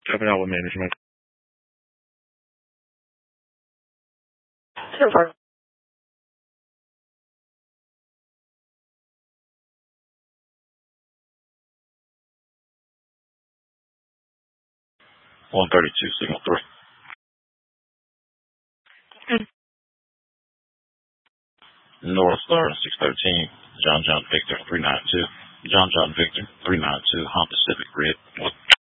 Jumping out with management. Super. 132, signal 3. North Star 613, John Victor 392. John Victor 392, Honda Civic Red.